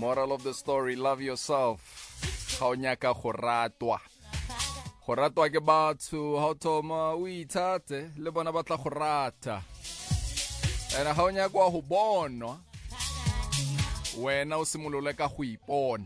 Moral of the story, love yourself. Ga o nyaka go ratwa. Go ratwa ke batho, ha o thoma o ithate le bona ba tla go rata. Ena ga o nyaka go bonwa, wena o simolole ka go ipona.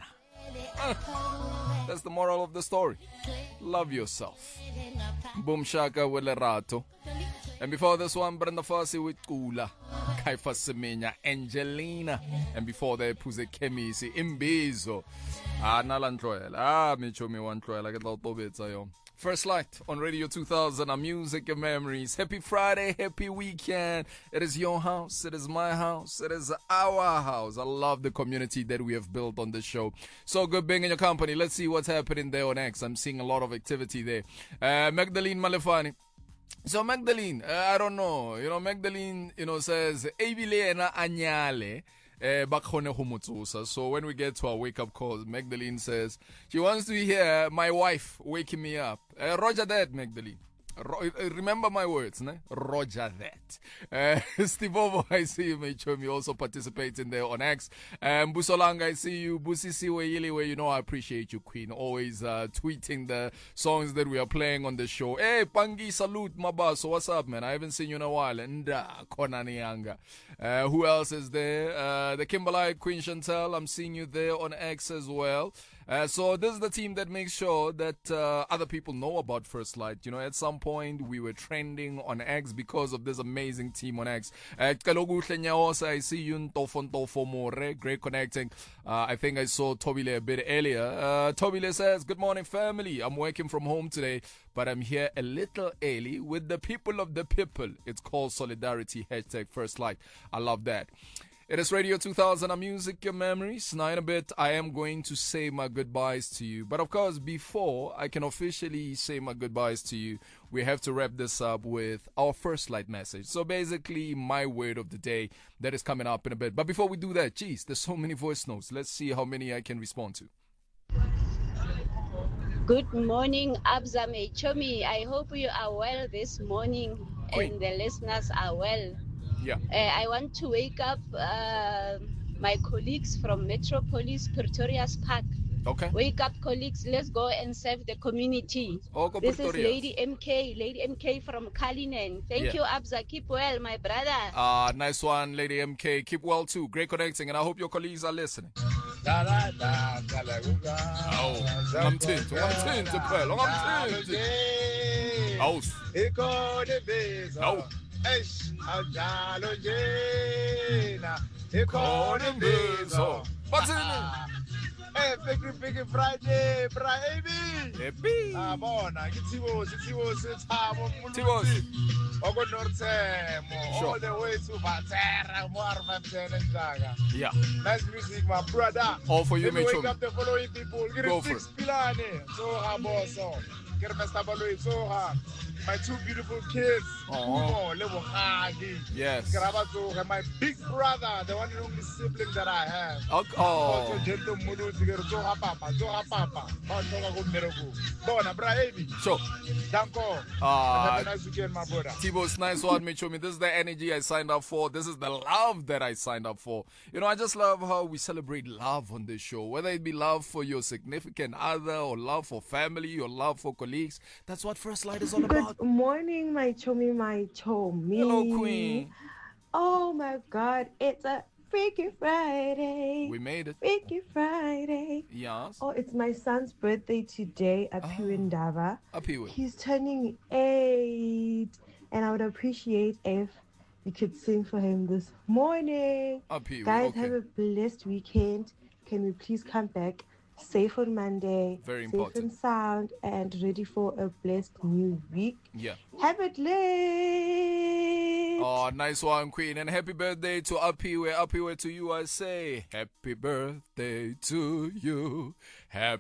That's the moral of the story. Love yourself. Boom Shaka with Lerato. And before this one, Brenda Fassie with Kula, Kaifa Semenya, Angelina. And before that, Puze Kemisi, Imbizo. Nalantroel. Michomi one troel, I get out of it. First Light on Radio 2000, our music and memories. Happy Friday, happy weekend. It is your house, it is my house, it is our house. I love the community that we have built on this show. So good being in your company. Let's see what's happening there on X. I'm seeing a lot of activity there. Magdalene Malefani. So Magdalene, I don't know. Magdalene, says, Ebilena Anyale. So when we get to our wake-up calls, Magdalene says she wants to hear my wife waking me up. Roger that, Magdalene. Remember my words, ne? Roger that. Steve Ovo, I see you, Mechomi, also participating there on X. Busolanga, I see you. Busisi Weyili, I appreciate you, Queen. Always tweeting the songs that we are playing on the show. Hey, Pangi, salute, Maba. So what's up, man? I haven't seen you in a while. Nda, Konani Yanga. Who else is there? The Kimberley Queen Chantel, I'm seeing you there on X as well. So this is the team that makes sure that other people know about First Light. At some point we were trending on X because of this amazing team on X. I see you Ntofo More, great connecting. I think I saw Tobile a bit earlier. Tobile says, good morning family. I'm working from home today, but I'm here a little early with the people of the people. It's called solidarity, #First Light. I love that. It is Radio 2000, our music, your memories. Now in a bit, I am going to say my goodbyes to you. But of course, before I can officially say my goodbyes to you, we have to wrap this up with our First Light message. So basically, my word of the day that is coming up in a bit. But before we do that, geez, there's so many voice notes. Let's see how many I can respond to. Good morning, Abzame Chomi. I hope you are well this morning and the listeners are well. Yeah. I want to wake up my colleagues from Metropolis, Pretorius Park. Okay. Wake up, colleagues. Let's go and serve the community. This is Lady MK from Kalinen. Thank you, Abza. Keep well, my brother. Nice one, Lady MK. Keep well too. Great connecting, and I hope your colleagues are listening. What's in it? Hey, Big Friday, Friday. Bona, Tivos. Ogo Nortemo, all the way to Vatera, Marvan, yeah. Nice music, my brother. All for you, wake up the following people. Go for it. Pilane, so Haboso. Get Mestabalo, so hard. My two beautiful kids. Yes. My big brother, the one and only sibling that I have. Oh. Sure. Have a nice weekend, my brother. Tibos, nice one, Michomi. This is the energy I signed up for. This is the love that I signed up for. I just love how we celebrate love on this show. Whether it be love for your significant other or love for family or love for colleagues. That's what First Light is all about. Good morning, my Chomi. Hello, Queen. Oh, my God. It's a Freaky Friday. We made it. Freaky Friday. Yes. Oh, it's my son's birthday today, Apiwe Ndava. Apiwe. He's turning 8. And I would appreciate if you could sing for him this morning. Apiwe, guys, okay. Have a blessed weekend. Can we please come back safe on Monday, very safe important, and sound, and ready for a blessed new week. Yeah. Have it late. Oh, nice one, Queen. And happy birthday to Apiwe. Apiwe, to you I say, happy birthday to you. Happy